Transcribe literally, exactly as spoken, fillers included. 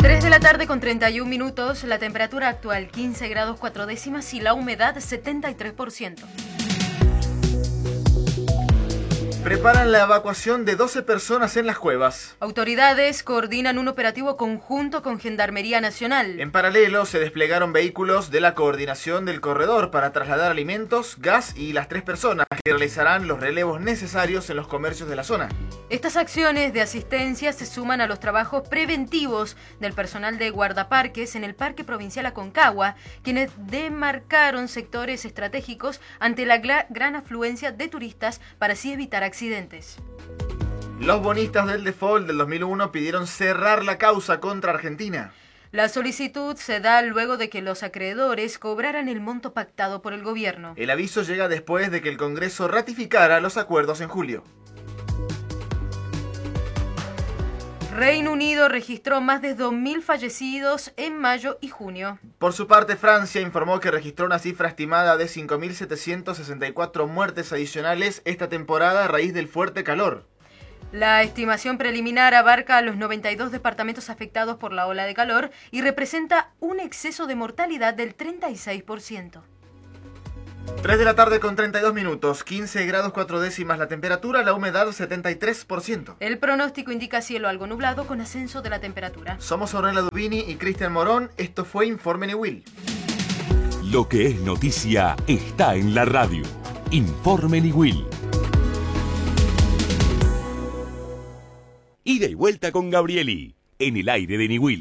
tres de la tarde con treinta y un minutos, la temperatura actual quince grados cuatro décimas y la humedad setenta y tres por ciento. Preparan la evacuación de doce personas en las cuevas. Autoridades coordinan un operativo conjunto con Gendarmería Nacional. En paralelo, se desplegaron vehículos de la coordinación del corredor para trasladar alimentos, gas y las tres personas que realizarán los relevos necesarios en los comercios de la zona. Estas acciones de asistencia se suman a los trabajos preventivos del personal de guardaparques en el Parque Provincial Aconcagua, quienes demarcaron sectores estratégicos ante la gran afluencia de turistas para así evitar accidentes. Los bonistas del default del dos mil uno pidieron cerrar la causa contra Argentina. La solicitud se da luego de que los acreedores cobraran el monto pactado por el gobierno. El aviso llega después de que el Congreso ratificara los acuerdos en julio. Reino Unido registró más de dos mil fallecidos en mayo y junio. Por su parte, Francia informó que registró una cifra estimada de cinco mil setecientas sesenta y cuatro muertes adicionales esta temporada a raíz del fuerte calor. La estimación preliminar abarca a los noventa y dos departamentos afectados por la ola de calor y representa un exceso de mortalidad del treinta y seis por ciento. tres de la tarde con treinta y dos minutos, quince grados cuatro décimas la temperatura, la humedad setenta y tres por ciento. El pronóstico indica cielo algo nublado con ascenso de la temperatura. Somos Ornella Dubini y Cristian Morón, esto fue Informe Niwil. Lo que es noticia está en la radio. Informe Niwil. Ida y vuelta con Gabrieli, en el aire de Niwil.